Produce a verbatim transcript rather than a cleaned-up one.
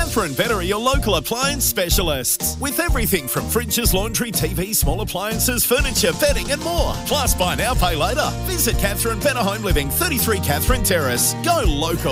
Catherine Better are your local appliance specialists. With everything from fridges, laundry, T V, small appliances, furniture, bedding and more. Plus, buy now, pay later. Visit Catherine Better Home Living, thirty-three Catherine Terrace. Go local.